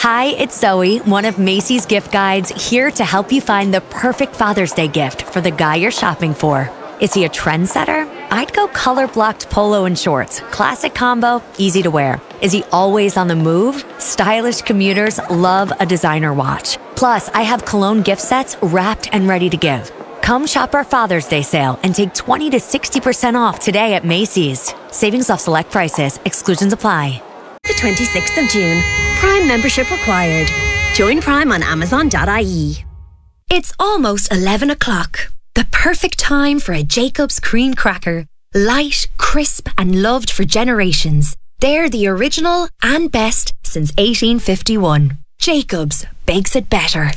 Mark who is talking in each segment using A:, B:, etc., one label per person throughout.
A: Hi, it's Zoe, one of Macy's gift guides, here to help you find the perfect Father's Day gift for the guy you're shopping for. Is he a trendsetter? I'd go color-blocked polo and shorts. Classic combo, easy to wear. Is he always on the move? Stylish commuters love a designer watch. Plus, I have cologne gift sets wrapped and ready to give. Come shop our Father's Day sale and take 20 to 60% off today at Macy's. Savings off select prices. Exclusions apply.
B: The 26th of June. Prime membership required. Join Prime on Amazon.ie. It's almost 11 o'clock. The perfect time for a Jacob's cream cracker. Light, crisp and loved for generations. They're the original and best since 1851. Jacob's bakes it better.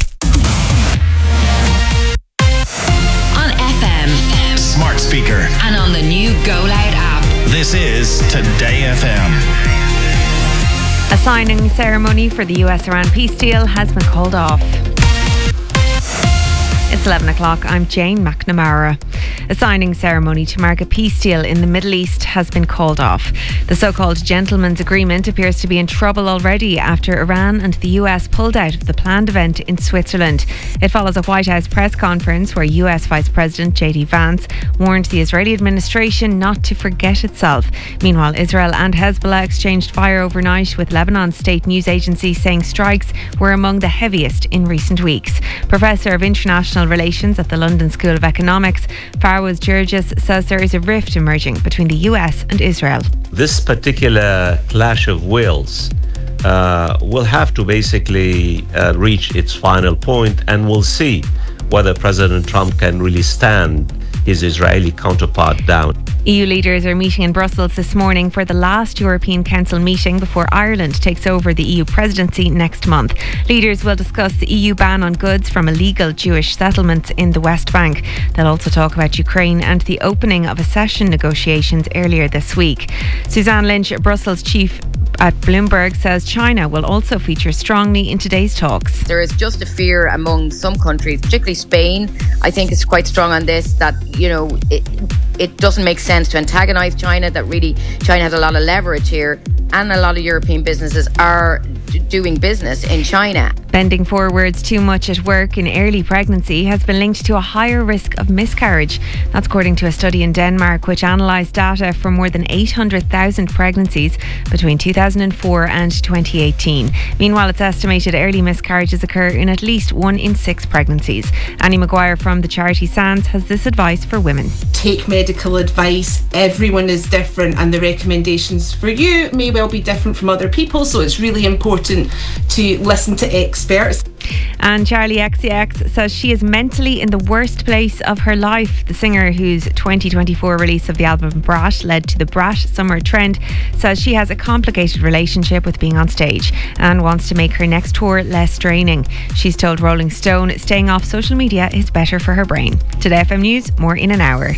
C: On FM,
D: smart speaker,
C: and on the new Go Loud app.
D: This is Today FM.
E: A signing ceremony for the US-Iran peace deal has been called off. It's 11 o'clock. I'm Jane McNamara. A signing ceremony to mark a peace deal in the Middle East has been called off. The so-called gentleman's agreement appears to be in trouble already after Iran and the US pulled out of the planned event in Switzerland. It follows a White House press conference where US Vice President J.D. Vance warned the Israeli administration not to forget itself. Meanwhile, Israel and Hezbollah exchanged fire overnight, with Lebanon's state news agency saying strikes were among the heaviest in recent weeks. Professor of International Relations at the London School of Economics, Farwaz Gergis, says there is a rift emerging between the US and Israel.
F: This particular clash of wills will have to basically reach its final point, and we'll see whether President Trump can really stand his Israeli counterpart down.
E: EU leaders are meeting in Brussels this morning for the last European Council meeting before Ireland takes over the EU presidency next month. Leaders will discuss the EU ban on goods from illegal Jewish settlements in the West Bank. They'll also talk about Ukraine and the opening of accession negotiations earlier this week. Suzanne Lynch, Brussels chief at Bloomberg, says China will also feature strongly in today's talks.
G: There is just a fear among some countries, particularly Spain. I think it's quite strong on this, that, you know, it doesn't make sense to antagonise China, that really China has a lot of leverage here, and a lot of European businesses are doing business in China.
E: Bending forwards too much at work in early pregnancy has been linked to a higher risk of miscarriage. That's according to a study in Denmark which analysed data from more than 800,000 pregnancies between 2004 and 2018. Meanwhile, it's estimated early miscarriages occur in at least 1 in 6 pregnancies. Annie Maguire from the charity SANS has this advice for women.
H: Take medical advice. Everyone is different, and the recommendations for you may well be different from other people, so it's really important to listen to experts.
E: And Charlie XCX says she is mentally in the worst place of her life. The singer, whose 2024 release of the album Brat led to the Brat summer trend, says she has a complicated relationship with being on stage and wants to make her next tour less draining. She's told Rolling Stone staying off social media is better for her brain. Today FM News, more in an hour.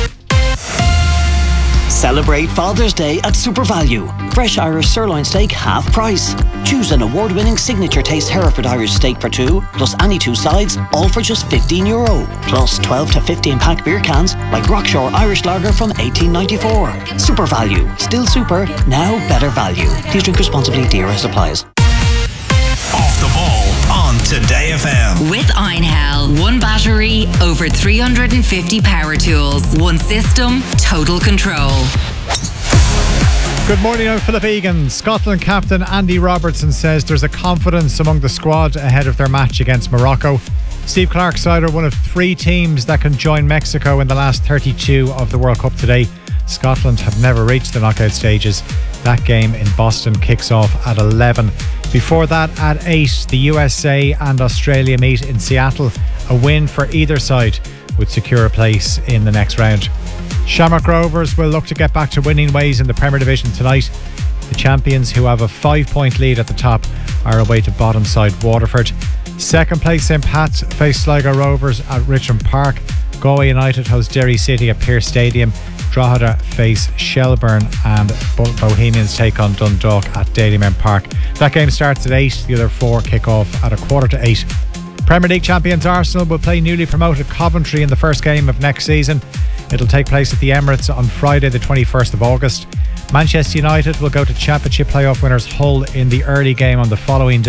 I: Celebrate Father's Day at SuperValu. Fresh Irish sirloin steak half price. Choose an award-winning signature taste Hereford Irish steak for 2, plus any 2 sides, all for just €15. Plus 12 to 15 pack beer cans like Rockshore Irish Lager from 1894. SuperValu. Still super, now better value. Please drink responsibly. Dear supplies.
D: Off the ball on Today FM.
C: With Einhell. 1 battery, over 350 power tools. 1 system, total control.
J: Good morning, I'm Philip Egan. Scotland captain Andy Robertson says there's a confidence among the squad ahead of their match against Morocco. Steve Clarke's side are one of 3 teams that can join Mexico in the last 32 of the World Cup today. Scotland have never reached the knockout stages. That game in Boston kicks off at 11. Before that, at 8, the USA and Australia meet in Seattle. A win for either side would secure a place in the next round. Shamrock Rovers will look to get back to winning ways in the Premier Division tonight. The champions, who have a 5-point lead at the top, are away to bottom side Waterford. Second place St Pat's face Sligo Rovers at Richmond Park. Galway United host Derry City at Pearse Stadium. Drogheda face Shelburne, and Bohemians take on Dundalk at Dalymount Park. That game starts at 8. The other 4 kick off at 7:45. Premier League champions Arsenal will play newly promoted Coventry in the first game of next season. It'll take place at the Emirates on Friday the 21st of August. Manchester United will go to Championship playoff winners Hull in the early game on the following day.